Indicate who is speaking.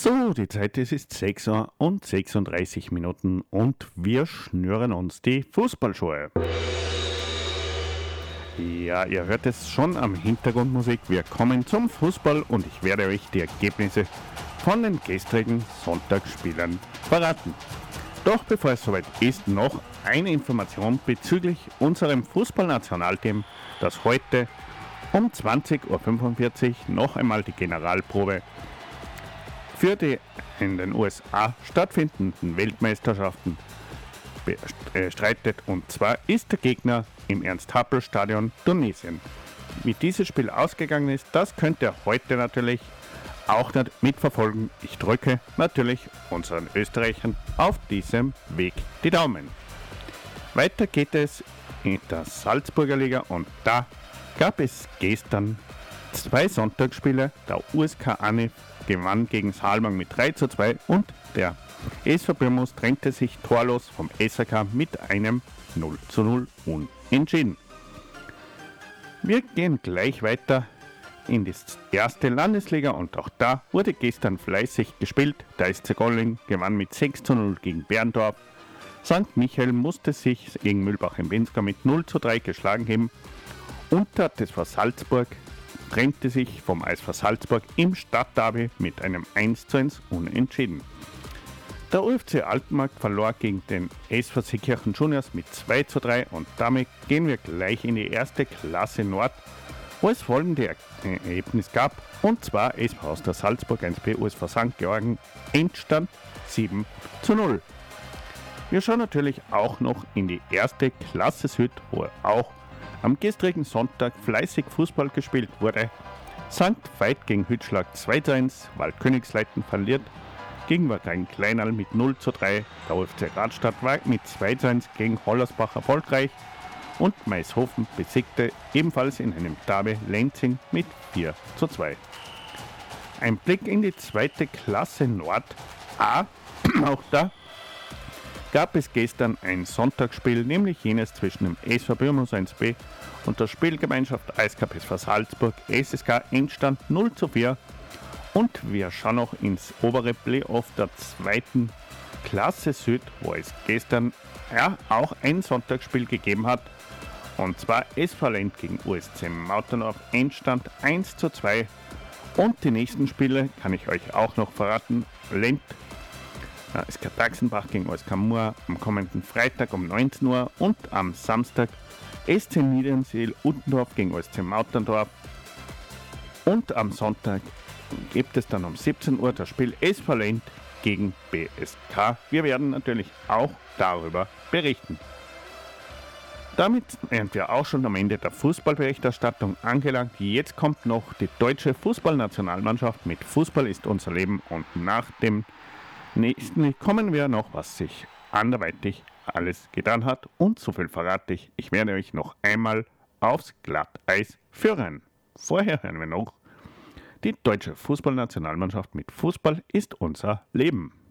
Speaker 1: So, die Zeit ist 6 Uhr und 36 Minuten und wir schnüren uns die Fußballschuhe. Ja, ihr hört es schon am Hintergrundmusik. Wir kommen zum Fußball und ich werde euch die Ergebnisse von den gestrigen Sonntagsspielen verraten. Doch bevor es soweit ist, noch eine Information bezüglich unserem Fußballnationalteam, das heute um 20.45 Uhr noch einmal die Generalprobe für die in den USA stattfindenden Weltmeisterschaften streitet. Und zwar ist der Gegner im Ernst-Happel-Stadion Tunesien. Wie dieses Spiel ausgegangen ist, das könnt ihr heute natürlich auch nicht mitverfolgen. Ich drücke natürlich unseren Österreichern auf diesem Weg die Daumen. Weiter geht es in der Salzburger Liga und da gab es gestern 2 Sonntagsspiele. Der USK Annef gewann gegen Saalbach mit 3:2 und der SV Pirmus trennte sich torlos vom SRK mit einem 0:0 unentschieden. Wir gehen gleich weiter in die erste Landesliga und auch da wurde gestern fleißig gespielt. Der SC Golling gewann mit 6:0 gegen Berndorf. St. Michael musste sich gegen Mühlbach im Pinzgau mit 0:3 geschlagen geben und der TSV Salzburg trennte sich vom SV Salzburg im Stadtderby mit einem 1:1 unentschieden. Der UFC Altenmarkt verlor gegen den SV Seekirchen Juniors mit 2:3 und damit gehen wir gleich in die erste Klasse Nord, wo es folgende Ergebnis gab, und zwar SV Austria Salzburg 1B USV St. Georgen, Endstand 7:0. Wir schauen natürlich auch noch in die erste Klasse Süd, wo auch am gestrigen Sonntag fleißig Fußball gespielt wurde. St. Veit gegen Hütschlag 2:1, Waldkönigsleiten verliert gegen Wagrain Kleinal mit 0:3, der UFC Radstadt war mit 2:1 gegen Hollersbach erfolgreich und Maishofen besiegte ebenfalls in einem Derby Lenzing mit 4:2. Ein Blick in die zweite Klasse Nord A, auch da gab es gestern ein Sonntagsspiel, nämlich jenes zwischen dem SV Pirmus 1B und der Spielgemeinschaft Eiskap SV Salzburg SSK, Endstand 0:4. Und wir schauen noch ins obere Playoff der zweiten Klasse Süd, wo es gestern auch ein Sonntagsspiel gegeben hat. Und zwar SV Lent gegen USC Mauternorf, Endstand 1:2. Und die nächsten Spiele kann ich euch auch noch verraten. Lent SK Daxenbach gegen OSK Mur am kommenden Freitag um 19 Uhr und am Samstag SC Niedernsiel Uttendorf gegen OSC Mauterndorf. Und am Sonntag gibt es dann um 17 Uhr das Spiel SV Lent gegen BSK. Wir werden natürlich auch darüber berichten. Damit wären wir auch schon am Ende der Fußballberichterstattung angelangt. Jetzt kommt noch die deutsche Fußballnationalmannschaft mit Fußball ist unser Leben und nach dem nächsten kommen wir noch, was sich anderweitig alles getan hat, und so viel verrate ich. Ich werde euch noch einmal aufs Glatteis führen. Vorher hören wir noch die deutsche Fußballnationalmannschaft mit Fußball ist unser Leben.